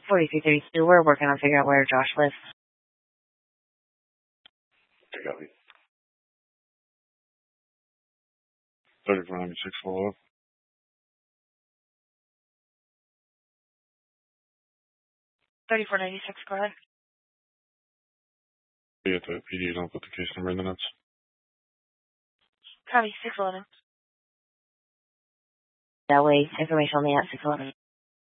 4332, we're working on figuring out where Josh lives. I got it. 3496 follow up. 3496, go ahead. Yeah, the PD, don't put the case number in the notes. Copy, 611. That way, information on the app, 611.